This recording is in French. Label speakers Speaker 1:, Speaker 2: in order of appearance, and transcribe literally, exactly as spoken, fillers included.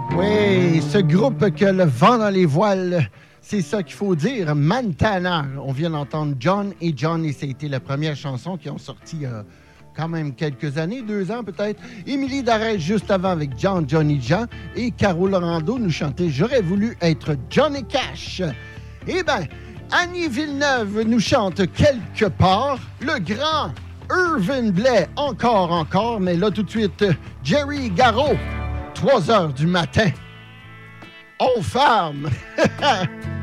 Speaker 1: Oui, ce groupe que le vent dans les voiles, c'est ça qu'il faut dire, Montana. On vient d'entendre John et John, et c'était la première chanson qui ont sorti euh, quand même quelques années, deux ans peut-être. Émilie Darès juste avant avec John, Johnny Jean, et Caro Lorando nous chantait « J'aurais voulu être Johnny Cash ». Eh bien, Annie Villeneuve nous chante « Quelque part ». Le grand Irvin Blais, encore, encore, mais là tout de suite, Jerry Garraud, trois heures du matin. On ferme!